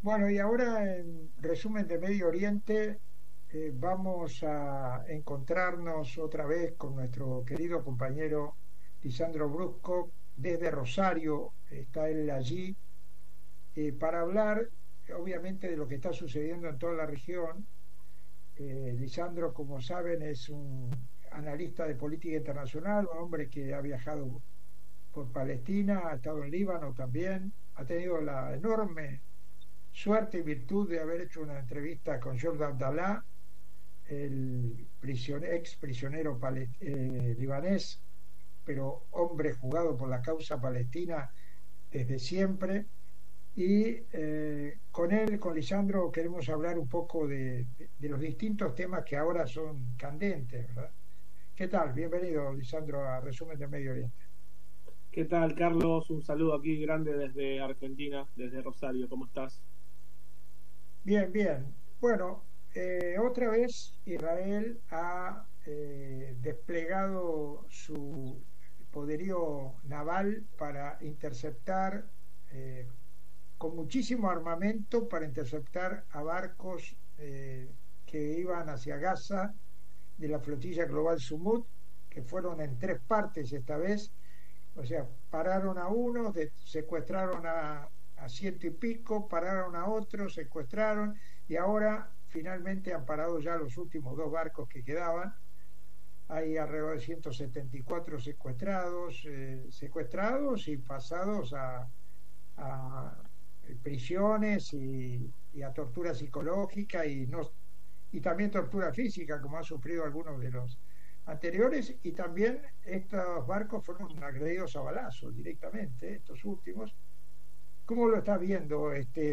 Bueno, y ahora en resumen de Medio Oriente, vamos a encontrarnos otra vez con nuestro querido compañero Lisandro Brusco desde Rosario, está él allí, para hablar obviamente de lo que está sucediendo en toda la región. Lisandro, como saben, es un analista de política internacional, un hombre que ha viajado por Palestina, ha estado en Líbano también, ha tenido la enorme suerte y virtud de haber hecho una entrevista con Jordi Abdallah, el ex prisionero libanés, pero hombre jugado por la causa palestina desde siempre. Y con él, con Lisandro, queremos hablar un poco de los distintos temas que ahora son candentes, ¿verdad? ¿Qué tal? Bienvenido, Lisandro, a Resumen de Medio Oriente. ¿Qué tal, Carlos? Un saludo aquí grande desde Argentina, desde Rosario. ¿Cómo estás? Bien, bien. Bueno, otra vez Israel ha desplegado su poderío naval para interceptar, eh, con muchísimo armamento, para interceptar a barcos que iban hacia Gaza de la flotilla global Sumut, que fueron en tres partes esta vez. O sea, pararon a uno, secuestraron a ciento y pico, pararon a otros, secuestraron, y ahora finalmente han parado ya los últimos dos barcos que quedaban. Hay alrededor de 174 secuestrados y pasados a prisiones y a tortura psicológica y también tortura física, como han sufrido algunos de los anteriores. Y también estos barcos fueron agredidos a balazos directamente, estos últimos. ¿Cómo lo estás viendo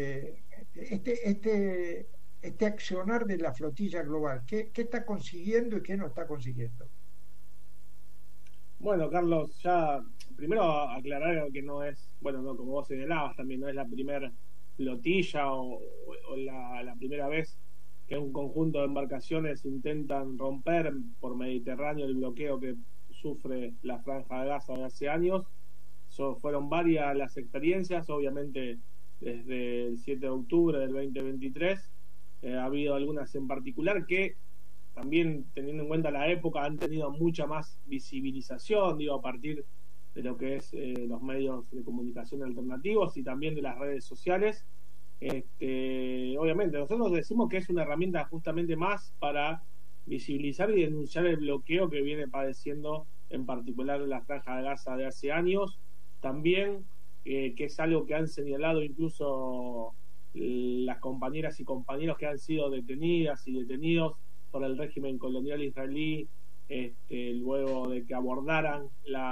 este accionar de la flotilla global? ¿Qué está consiguiendo y qué no está consiguiendo? Bueno, Carlos, ya primero aclarar que no es, bueno, no, como vos señalabas, también no es la primera flotilla o la primera vez que un conjunto de embarcaciones intentan romper por Mediterráneo el bloqueo que sufre la Franja de Gaza de hace años. Fueron varias las experiencias, obviamente desde el 7 de octubre del 2023. Ha habido algunas en particular que también, teniendo en cuenta la época, han tenido mucha más visibilización, digo, a partir de lo que es los medios de comunicación alternativos y también de las redes sociales. Obviamente, nosotros decimos que es una herramienta justamente más para visibilizar y denunciar el bloqueo que viene padeciendo en particular la Franja de Gaza de hace años. También, que es algo que han señalado incluso las compañeras y compañeros que han sido detenidas y detenidos por el régimen colonial israelí, luego de que abordaran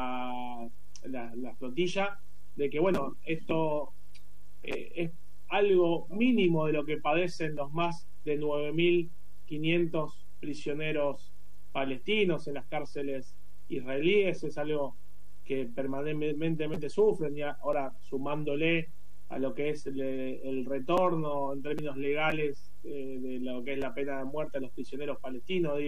la flotilla, de que, bueno, esto es algo mínimo de lo que padecen los más de 9.500 prisioneros palestinos en las cárceles israelíes. Es algo que permanentemente sufren, y ahora sumándole a lo que es el retorno en términos legales de lo que es la pena de muerte a los prisioneros palestinos.